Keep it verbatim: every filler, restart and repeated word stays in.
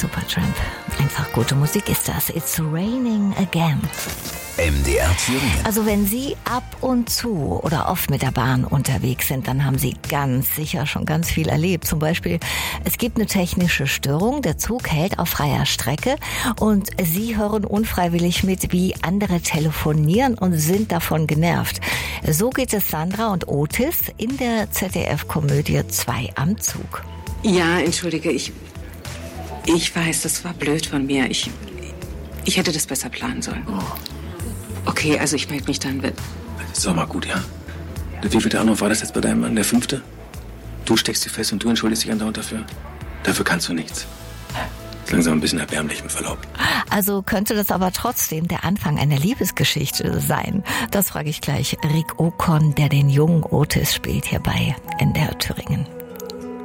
Supertramp. Einfach gute Musik ist das. It's raining again. M D R Thüringen. Also wenn Sie ab und zu oder oft mit der Bahn unterwegs sind, dann haben Sie ganz sicher schon ganz viel erlebt. Zum Beispiel, es gibt eine technische Störung, der Zug hält auf freier Strecke und Sie hören unfreiwillig mit, wie andere telefonieren und sind davon genervt. So geht es Sandra und Otis in der Z D F-Komödie Zwei am Zug. Ja, entschuldige, ich, ich weiß, das war blöd von mir. Ich, ich hätte das besser planen sollen. Oh. Okay, also ich melde mich dann. Das ist doch mal gut, ja? Der wievielte Anruf war das jetzt bei deinem Mann? Der fünfte? Du steckst sie fest und du entschuldigst dich andauernd dafür? Dafür kannst du nichts. Ist langsam ein bisschen erbärmlich mit Verlaub. Also könnte das aber trotzdem der Anfang einer Liebesgeschichte sein? Das frage ich gleich Rick Okon, der den jungen Otis spielt hier bei N D R Thüringen.